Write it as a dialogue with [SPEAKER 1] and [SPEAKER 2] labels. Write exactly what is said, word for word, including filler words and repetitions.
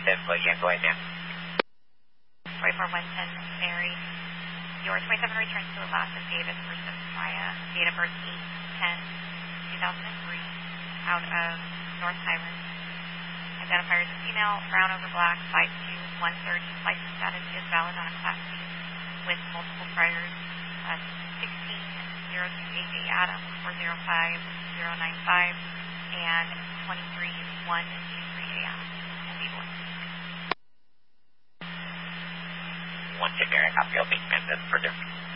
[SPEAKER 1] ten, but yeah, go ahead, Dan.
[SPEAKER 2] twenty-four one ten, Mary. Your twenty-seven returns to Alaska Davis person via date of birth eight ten two thousand three out of North Highlands. Identifier is a female, brown over black, five two, one thirty. License status is valid on a Class C with multiple priors. Uh, sixteen zero two eight eight Adam, four zero five zero nine five, and twenty-three one two three A M. And B boy.
[SPEAKER 1] One ten, Mary, copy. I'll make amendments for different.